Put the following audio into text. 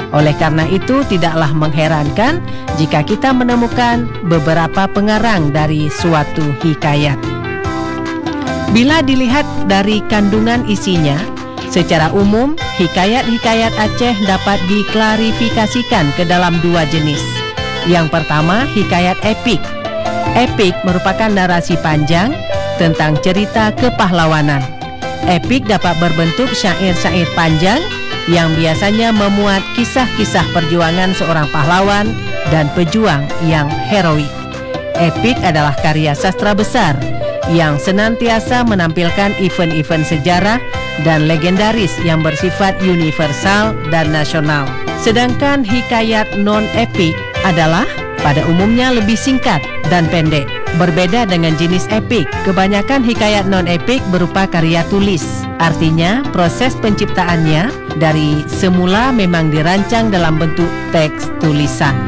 Oleh karena itu, tidaklah mengherankan jika kita menemukan beberapa pengarang dari suatu hikayat. Bila dilihat dari kandungan isinya, secara umum, hikayat-hikayat Aceh dapat diklarifikasikan ke dalam dua jenis. Yang pertama, hikayat epik. Epik merupakan narasi panjang tentang cerita kepahlawanan. Epik dapat berbentuk syair-syair panjang yang biasanya memuat kisah-kisah perjuangan seorang pahlawan dan pejuang yang heroik. Epik adalah karya sastra besar yang senantiasa menampilkan event-event sejarah dan legendaris yang bersifat universal dan nasional. Sedangkan hikayat non-epik adalah pada umumnya lebih singkat dan pendek. Berbeda dengan jenis epik, kebanyakan hikayat non-epik berupa karya tulis. Artinya, proses penciptaannya dari semula memang dirancang dalam bentuk teks tulisan.